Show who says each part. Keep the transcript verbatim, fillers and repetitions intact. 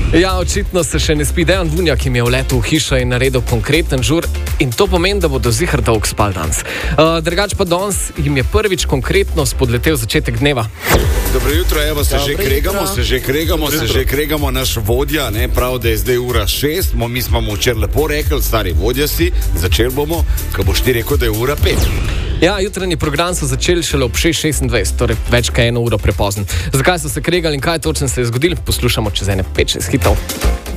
Speaker 1: Ja, očitno se še ne spi Dejan Vunjak, ki mi je vletel v hišo in naredil konkreten žur, in to pomeni, da bodo zihr dolg spal danes. Uh, drugač pa danes jim je prvič konkretno spodletel začetek dneva.
Speaker 2: Dobro jutro, evo se že kregamo, se že kregamo, se že kregamo, naš vodja, ne, prav, da je zdaj ura šest, mi smo mu včeraj lepo rekli, stari vodja si, začeli bomo, ko boš ti rekel, da je ura pet.
Speaker 1: Ja, jutranji program so začeli šele ob šest šestindvajset, torej več kaj eno uro prepozen. Zakaj so se kregali in kaj točno se je zgodilo, poslušamo čez ene pet šest hitov.